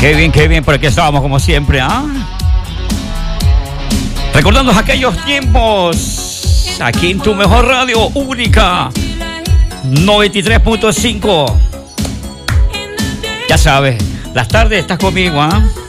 Qué bien, por aquí estábamos como siempre, ¿ah? Recordando aquellos tiempos, aquí en tu mejor radio única, 93.5. Ya sabes, las tardes estás conmigo, ¿ah?